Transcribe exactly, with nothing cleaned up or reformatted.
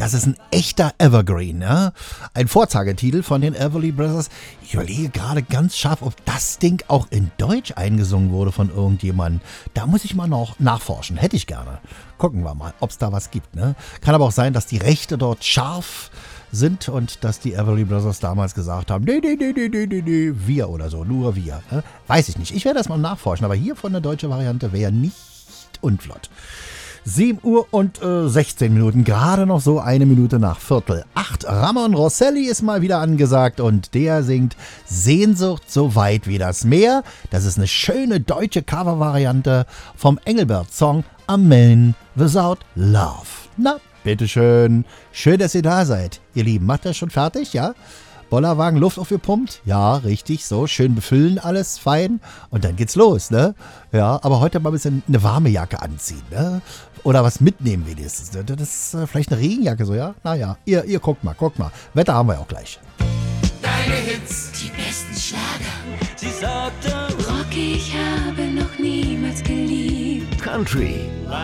Das ist ein echter Evergreen, ja? Ein Vorzeigetitel von den Everly Brothers. Ich überlege gerade ganz scharf, ob das Ding auch in Deutsch eingesungen wurde von irgendjemandem. Da muss ich mal noch nachforschen. Hätte ich gerne. Gucken wir mal, ob es da was gibt. Ne? Kann aber auch sein, dass die Rechte dort scharf sind und dass die Everly Brothers damals gesagt haben, nee, nee, nee, nee, nee, nee, nee, wir oder so, nur wir. Ne? Weiß ich nicht. Ich werde das mal nachforschen, aber hier von der deutschen Variante wäre nicht unflott. sieben Uhr und äh, sechzehn Minuten, gerade noch so eine Minute nach Viertel acht. Ramon Rosselli ist mal wieder angesagt und der singt Sehnsucht so weit wie das Meer. Das ist eine schöne deutsche Covervariante vom Engelbert-Song A Man Without Love. Na, bitteschön. Schön, dass ihr da seid, ihr Lieben. Macht das schon fertig, ja? Bollerwagen, Luft aufgepumpt? Ja, richtig, so. Schön befüllen alles, fein. Und dann geht's los, ne? Ja, aber heute mal ein bisschen eine warme Jacke anziehen, ne? Oder was mitnehmen wenigstens. Das ist äh, vielleicht eine Regenjacke so, ja? Naja, ihr, ihr guckt mal, guckt mal. Wetter haben wir auch gleich. Deine Hits, die besten Schlager. Sie sagte, Rock, ich habe noch niemals geliebt. Country.